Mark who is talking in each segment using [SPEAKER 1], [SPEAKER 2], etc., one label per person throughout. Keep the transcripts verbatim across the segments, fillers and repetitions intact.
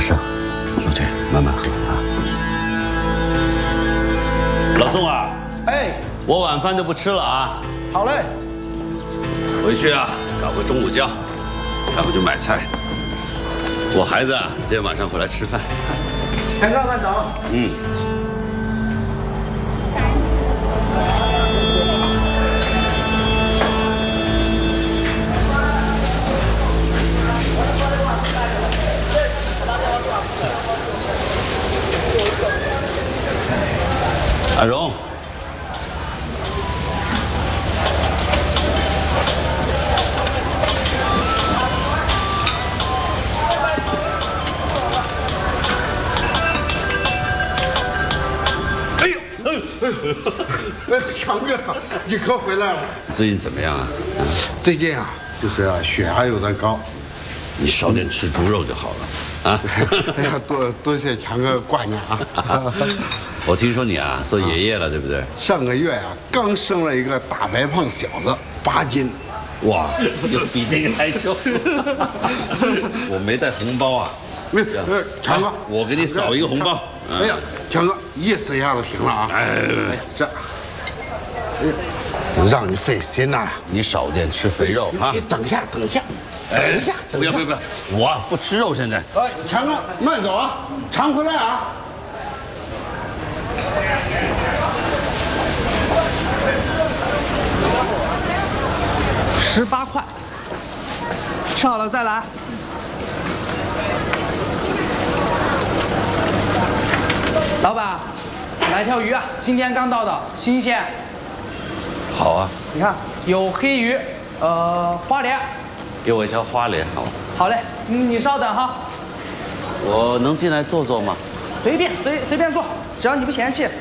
[SPEAKER 1] 声，老铁，慢慢喝啊。老宋啊，
[SPEAKER 2] 哎，
[SPEAKER 1] 我晚饭就不吃了啊。
[SPEAKER 2] 好嘞。
[SPEAKER 1] 回去啊，赶回钟乳胶，然后就买菜。我孩子啊，今天晚上回来吃饭。
[SPEAKER 2] 强哥慢走。
[SPEAKER 1] 嗯。 阿荣，
[SPEAKER 3] 哎呦，哎呦，哎呦，强哥，你可回来了。
[SPEAKER 1] 最近怎么样啊？
[SPEAKER 3] 最近啊，就是血压有点高，
[SPEAKER 1] 你少点吃猪肉就好了啊。
[SPEAKER 3] 哎呀，多多谢强哥挂念啊。
[SPEAKER 1] 我听说你啊做爷爷了，对不对？
[SPEAKER 3] 上个月啊，刚生了一个大白胖小子，八斤。
[SPEAKER 1] 哇，有比这个还重。我没带红包啊。
[SPEAKER 3] 没，呃，强哥，
[SPEAKER 1] 我给你扫一个红包。
[SPEAKER 3] 哎呀，强哥，意思一下就行了啊。哎，这，哎呀，让你费心呐。
[SPEAKER 1] 你少点吃肥肉啊。
[SPEAKER 3] 你等一下，等一下。
[SPEAKER 1] 哎，不要不要不要，我不吃肉现在。
[SPEAKER 3] 哎，强哥，慢走啊，常回来啊。
[SPEAKER 2] 十八块，吃好了再来。老板，来条鱼啊，今天刚到的，新鲜。
[SPEAKER 1] 好啊，
[SPEAKER 2] 你看有黑鱼，呃，花鲢。
[SPEAKER 1] 给我一条花鲢，好。
[SPEAKER 2] 好嘞，你稍等哈。
[SPEAKER 1] 我能进来坐坐吗？
[SPEAKER 2] 随便随随便坐，只要你不嫌弃。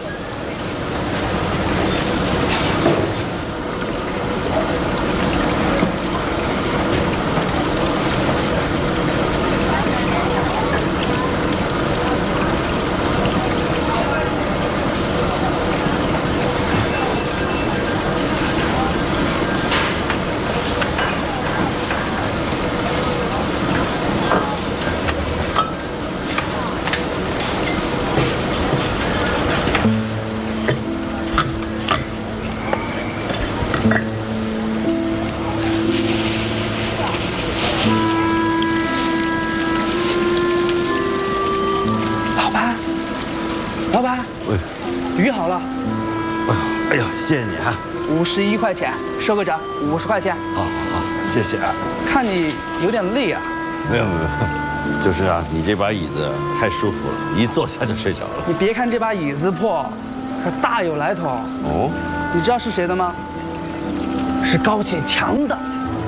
[SPEAKER 2] 老板，喂，鱼好了。
[SPEAKER 1] 哎呦，哎呦，谢谢你啊！
[SPEAKER 2] 五十一块钱，收个整，五十块钱。
[SPEAKER 1] 好，好，谢谢啊。
[SPEAKER 2] 看你有点累啊。
[SPEAKER 1] 没有没有，就是啊，你这把椅子太舒服了，一坐下就睡着了。
[SPEAKER 2] 你别看这把椅子破，可大有来头。
[SPEAKER 1] 哦，
[SPEAKER 2] 你知道是谁的吗？是高启强的。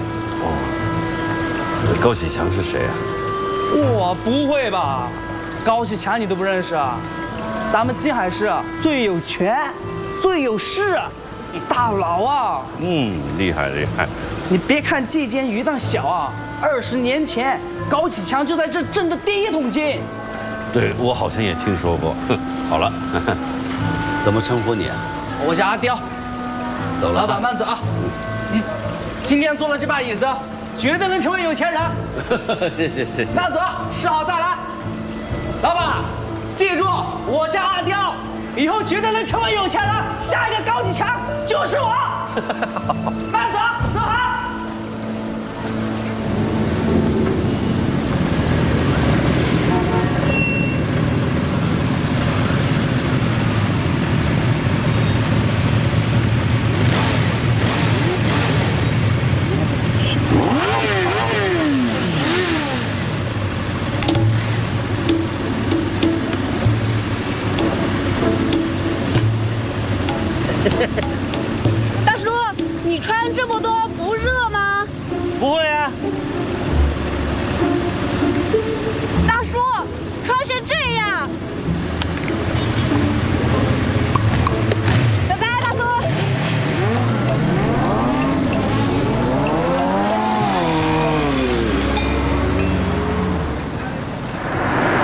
[SPEAKER 1] 哦，高启强是谁啊？
[SPEAKER 2] 我不会吧？高启强你都不认识啊？咱们金海市最有权、最有势大佬啊！
[SPEAKER 1] 嗯，厉害厉害。
[SPEAKER 2] 你别看这间鱼档小啊，二十年前高启强就在这挣的第一桶金。
[SPEAKER 1] 对，我好像也听说过。好了，怎么称呼你啊？
[SPEAKER 2] 我叫阿刁。
[SPEAKER 1] 走了，
[SPEAKER 2] 老板慢走啊！你今天坐了这把椅子，绝对能成为有钱人。
[SPEAKER 1] 谢谢谢谢。
[SPEAKER 2] 慢走，吃好再来。老板，记住，我叫阿刁，以后绝对能成为有钱人。下一个高启强就是我。慢走，走好。
[SPEAKER 4] 大叔，你穿这么多不热吗？
[SPEAKER 1] 不会啊。
[SPEAKER 4] 大叔，穿成这样。